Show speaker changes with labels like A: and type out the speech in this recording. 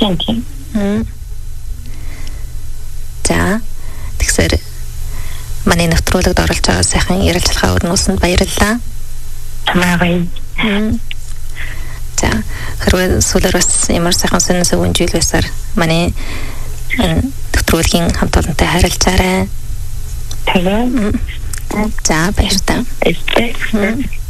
A: Тийм.
B: За тэгсэр манай нэвтрүүлэгт оролцож байгаа сайхан ярилцлагаа өрнүүлсэнд баярлалаа.
A: Тамаарай.
B: За хэрвээ сүүлээр бас ямар сайхан сонирхол үнжил байсаар манай нэвтрүүлгийн хамт олонтой харилцаарай.
A: Тэгээ.
B: За баярлалаа.